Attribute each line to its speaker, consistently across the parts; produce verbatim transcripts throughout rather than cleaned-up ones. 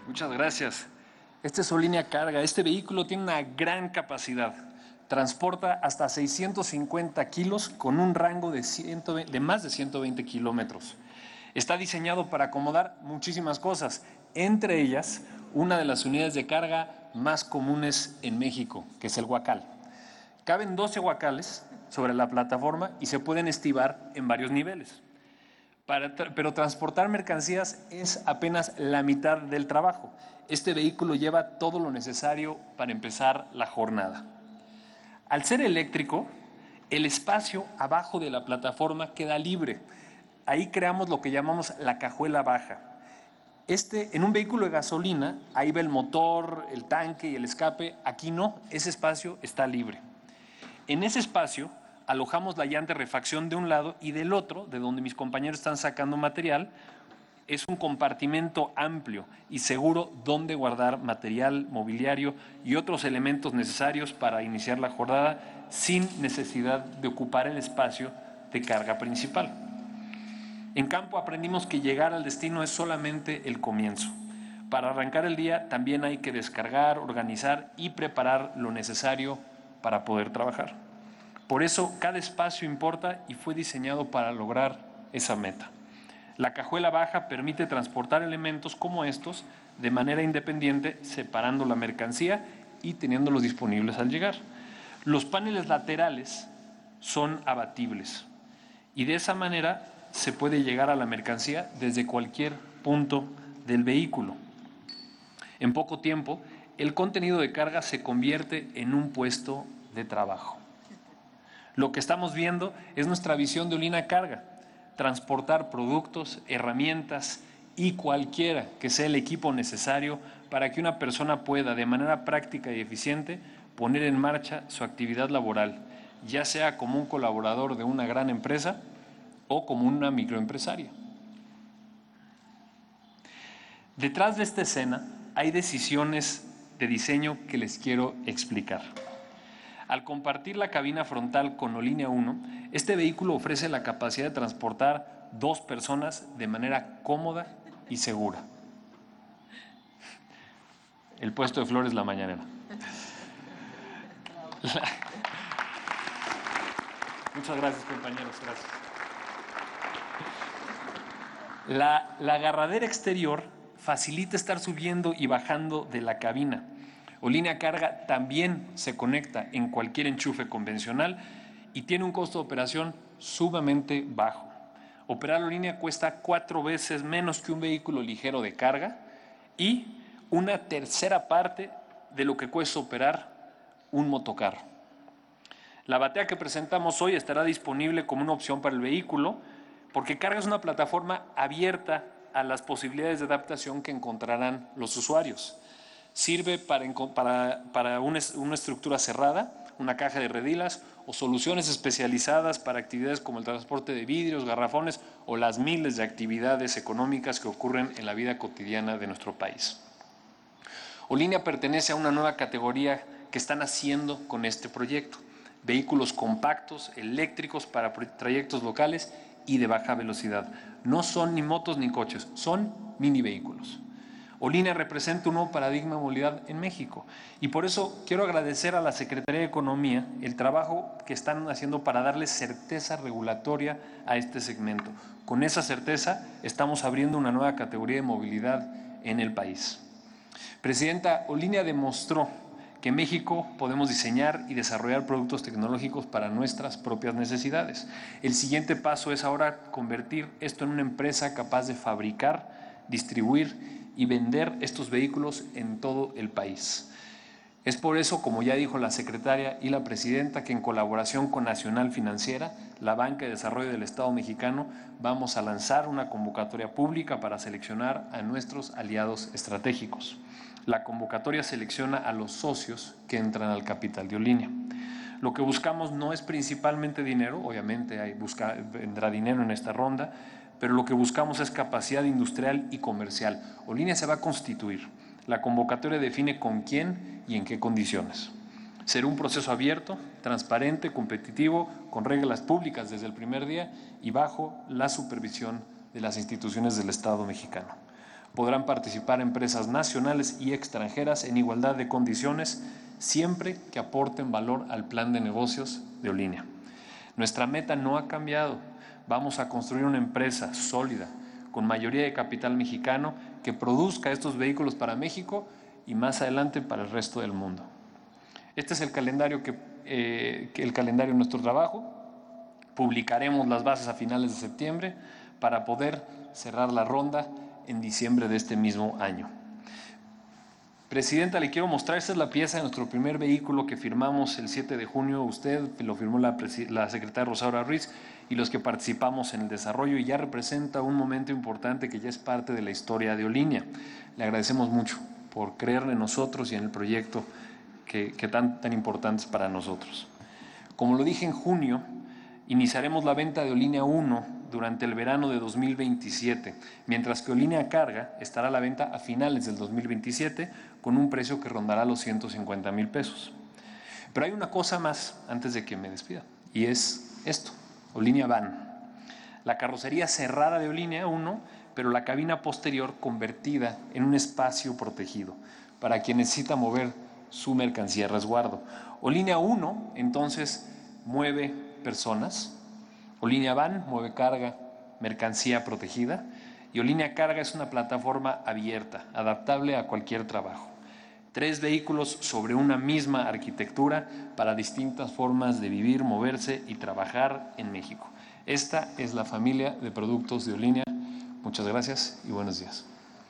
Speaker 1: Muchas gracias. Esta es su línea carga. Este vehículo tiene una gran capacidad. Transporta hasta seiscientos cincuenta kilos con un rango de, ciento veinte, de más de ciento veinte kilómetros. Está diseñado para acomodar muchísimas cosas, entre ellas una de las unidades de carga más comunes en México, que es el huacal. Caben doce huacales sobre la plataforma y se pueden estivar en varios niveles. Para tra- pero transportar mercancías es apenas la mitad del trabajo. Este vehículo lleva todo lo necesario para empezar la jornada. Al ser eléctrico, el espacio abajo de la plataforma queda libre. Ahí creamos lo que llamamos la cajuela baja. Este, en un vehículo de gasolina, ahí va el motor, el tanque y el escape. Aquí no, ese espacio está libre. En ese espacio alojamos la llanta de refacción de un lado y del otro, de donde mis compañeros están sacando material, es un compartimento amplio y seguro donde guardar material, mobiliario y otros elementos necesarios para iniciar la jornada sin necesidad de ocupar el espacio de carga principal. En campo aprendimos que llegar al destino es solamente el comienzo. Para arrancar el día también hay que descargar, organizar y preparar lo necesario para poder trabajar. Por eso cada espacio importa y fue diseñado para lograr esa meta. La cajuela baja permite transportar elementos como estos de manera independiente, separando la mercancía y teniéndolos disponibles al llegar. Los paneles laterales son abatibles y de esa manera se puede llegar a la mercancía desde cualquier punto del vehículo. En poco tiempo, el contenido de carga se convierte en un puesto de trabajo. Lo que estamos viendo es nuestra visión de Olina Carga, transportar productos, herramientas y cualquiera que sea el equipo necesario para que una persona pueda, de manera práctica y eficiente, poner en marcha su actividad laboral, ya sea como un colaborador de una gran empresa o como una microempresaria. Detrás de esta escena hay decisiones de diseño que les quiero explicar. Al compartir la cabina frontal con Olínea uno, este vehículo ofrece la capacidad de transportar dos personas de manera cómoda y segura. El puesto de flores la mañanera. La... Muchas gracias, compañeros. Gracias. La, la agarradera exterior facilita estar subiendo y bajando de la cabina. Olínea Carga también se conecta en cualquier enchufe convencional y tiene un costo de operación sumamente bajo. Operar la línea cuesta cuatro veces menos que un vehículo ligero de carga y una tercera parte de lo que cuesta operar un motocarro. La batea que presentamos hoy estará disponible como una opción para el vehículo porque Carga es una plataforma abierta a las posibilidades de adaptación que encontrarán los usuarios. Sirve para, para, para una, una estructura cerrada, una caja de redilas o soluciones especializadas para actividades como el transporte de vidrios, garrafones o las miles de actividades económicas que ocurren en la vida cotidiana de nuestro país. Olínea pertenece a una nueva categoría que están haciendo con este proyecto. Vehículos compactos, eléctricos para trayectos locales y de baja velocidad. No son ni motos ni coches, son mini vehículos. Olínea representa un nuevo paradigma de movilidad en México y por eso quiero agradecer a la Secretaría de Economía el trabajo que están haciendo para darle certeza regulatoria a este segmento. Con esa certeza estamos abriendo una nueva categoría de movilidad en el país. Presidenta, Olínea demostró que en México podemos diseñar y desarrollar productos tecnológicos para nuestras propias necesidades. El siguiente paso es ahora convertir esto en una empresa capaz de fabricar, distribuir y vender estos vehículos en todo el país. Es por eso, como ya dijo la secretaria y la presidenta, que en colaboración con Nacional Financiera, la Banca de Desarrollo del Estado Mexicano, vamos a lanzar una convocatoria pública para seleccionar a nuestros aliados estratégicos. La convocatoria selecciona a los socios que entran al capital de Olínea. Lo que buscamos no es principalmente dinero, obviamente hay busca, vendrá dinero en esta ronda, pero lo que buscamos es capacidad industrial y comercial. Olínea se va a constituir. La convocatoria define con quién y en qué condiciones. Será un proceso abierto, transparente, competitivo, con reglas públicas desde el primer día y bajo la supervisión de las instituciones del Estado mexicano. Podrán participar empresas nacionales y extranjeras en igualdad de condiciones, siempre que aporten valor al plan de negocios de Olinea. Nuestra meta no ha cambiado. Vamos a construir una empresa sólida, con mayoría de capital mexicano, que produzca estos vehículos para México y más adelante para el resto del mundo. Este es el calendario, que, eh, el calendario de nuestro trabajo. Publicaremos las bases a finales de septiembre para poder cerrar la ronda en diciembre de este mismo año. Presidenta, le quiero mostrar, esta es la pieza de nuestro primer vehículo que firmamos el siete de junio. Usted lo firmó la, la secretaria Rosaura Ruiz y los que participamos en el desarrollo, y ya representa un momento importante que ya es parte de la historia de Olinea. Le agradecemos mucho por creer en nosotros y en el proyecto que, que tan, tan importante es para nosotros. Como lo dije en junio, iniciaremos la venta de Olinea uno durante el verano de dos mil veintisiete, mientras que Olinea Carga estará a la venta a finales del dos mil veintisiete con un precio que rondará los ciento cincuenta mil pesos. Pero hay una cosa más antes de que me despida, y es esto: Olinea Van. La carrocería cerrada de Olinea uno, pero la cabina posterior convertida en un espacio protegido para quien necesita mover su mercancía a resguardo. Olinea uno, entonces, mueve personas. Olinea Van mueve carga, mercancía protegida, y Olinea Carga es una plataforma abierta, adaptable a cualquier trabajo. Tres vehículos sobre una misma arquitectura para distintas formas de vivir, moverse y trabajar en México. Esta es la familia de productos de Olinea. Muchas gracias y buenos días.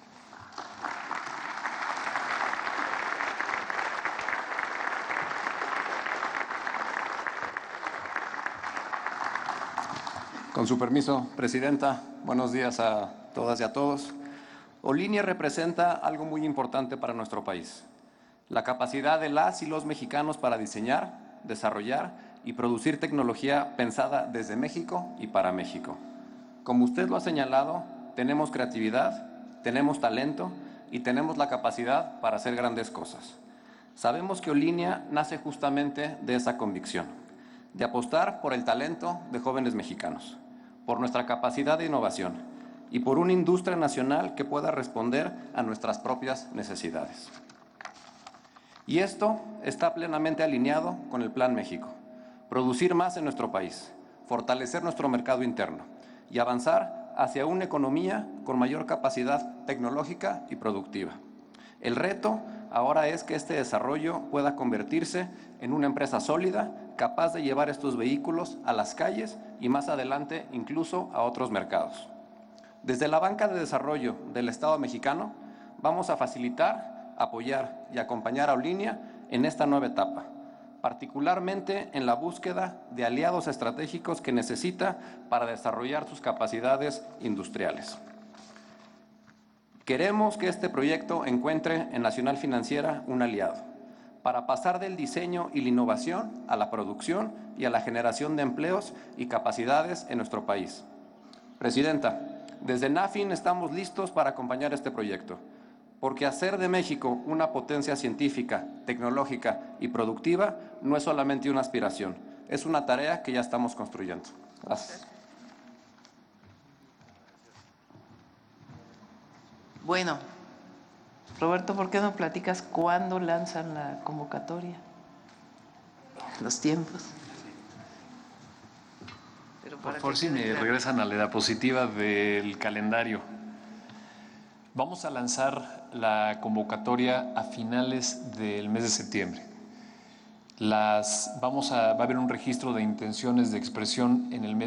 Speaker 2: Con su permiso, Presidenta, buenos días a todas y a todos. Olinea representa algo muy importante para nuestro país: la capacidad de las y los mexicanos para diseñar, desarrollar y producir tecnología pensada desde México y para México. Como usted lo ha señalado, tenemos creatividad, tenemos talento y tenemos la capacidad para hacer grandes cosas. Sabemos que Olinea nace justamente de esa convicción, de apostar por el talento de jóvenes mexicanos, por nuestra capacidad de innovación y por una industria nacional que pueda responder a nuestras propias necesidades. Y esto está plenamente alineado con el Plan México: producir más en nuestro país, fortalecer nuestro mercado interno y avanzar hacia una economía con mayor capacidad tecnológica y productiva. El reto ahora es que este desarrollo pueda convertirse en una empresa sólida, capaz de llevar estos vehículos a las calles y más adelante incluso a otros mercados. Desde la banca de desarrollo del Estado mexicano vamos a facilitar, apoyar y acompañar a Olinea en esta nueva etapa, particularmente en la búsqueda de aliados estratégicos que necesita para desarrollar sus capacidades industriales. Queremos que este proyecto encuentre en Nacional Financiera un aliado para pasar del diseño y la innovación a la producción y a la generación de empleos y capacidades en nuestro país. Presidenta, desde NAFIN estamos listos para acompañar este proyecto, porque hacer de México una potencia científica, tecnológica y productiva no es solamente una aspiración, es una tarea que ya estamos construyendo. Gracias.
Speaker 3: Bueno, Roberto, ¿por qué no platicas cuándo lanzan la convocatoria? Los tiempos.
Speaker 1: Pero por favor, si me regresan a la diapositiva del calendario. Vamos a lanzar la convocatoria a finales del mes de septiembre. Las, vamos a, va a haber un registro de intenciones de expresión en el mes